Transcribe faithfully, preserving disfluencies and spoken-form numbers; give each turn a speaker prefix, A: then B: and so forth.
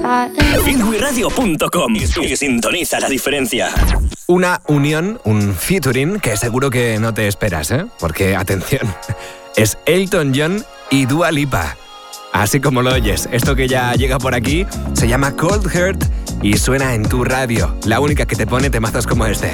A: Feel Radio punto com y sintoniza la diferencia.
B: Una unión, un featuring que seguro que no te esperas, ¿eh? Porque, atención, es Elton John y Dua Lipa. Así como lo oyes, esto que ya llega por aquí se llama Cold Heart y suena en tu radio, la única que te pone temazos como este.